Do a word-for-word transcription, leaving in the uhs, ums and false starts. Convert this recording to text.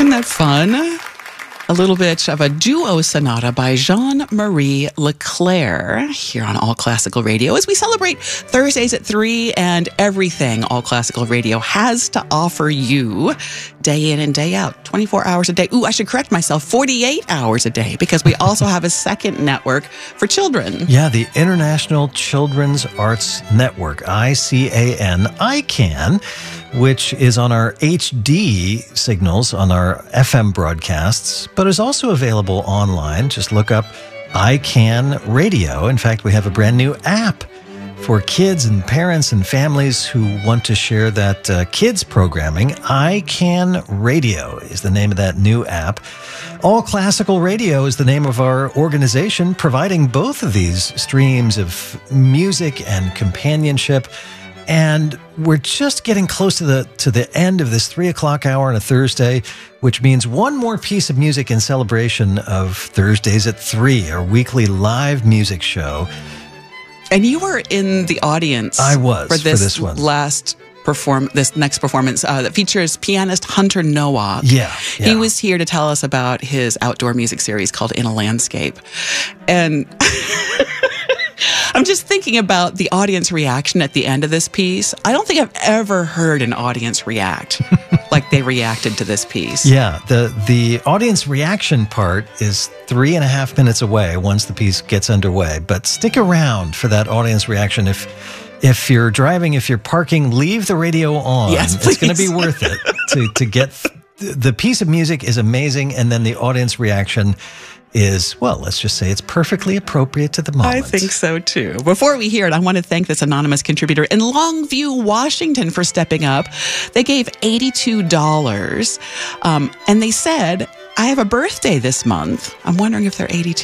Isn't that fun? A little bit of a duo sonata by Jean-Marie Leclerc here on All Classical Radio as we celebrate Thursdays at three and everything All Classical Radio has to offer you day in and day out, twenty-four hours a day. Ooh, I should correct myself, forty-eight hours a day, because we also have a second network for children. Yeah, the International Children's Arts Network, I C A N, I CAN, which is on our H D signals on our F M broadcasts, but is also available online. Just look up I CAN Radio. In fact, we have a brand new app for kids and parents and families who want to share that uh, kids programming. I CAN Radio is the name of that new app. All Classical Radio is the name of our organization, providing both of these streams of music and companionship. And we're just getting close to the to the end of this three o'clock hour on a Thursday, which means one more piece of music in celebration of Thursdays at three, our weekly live music show. And you were in the audience. I was for this, for this one. last perform this next performance uh, that features pianist Hunter Nowak. Yeah, yeah, he was here to tell us about his outdoor music series called In a Landscape, and I'm just thinking about the audience reaction at the end of this piece. I don't think I've ever heard an audience react like they reacted to this piece. Yeah, the the audience reaction part is three and a half minutes away once the piece gets underway. But stick around for that audience reaction. If if you're driving, if you're parking, leave the radio on. Yes, it's going to please. be worth it to to get th- the piece of music is amazing, and then the audience reaction is, well, let's just say it's perfectly appropriate to the moment. I think so, too. Before we hear it, I want to thank this anonymous contributor in Longview, Washington, for stepping up. They gave eighty-two dollars, um, and they said, I have a birthday this month. I'm wondering if they're eighty-two.